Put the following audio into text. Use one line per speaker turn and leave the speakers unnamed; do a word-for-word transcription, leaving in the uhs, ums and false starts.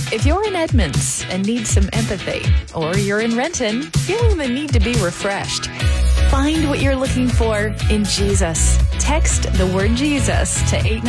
If you're in Edmonds and need some empathy, or you're in Renton feeling the need to be refreshed, find what you're looking for in Jesus. Text the word Jesus to eight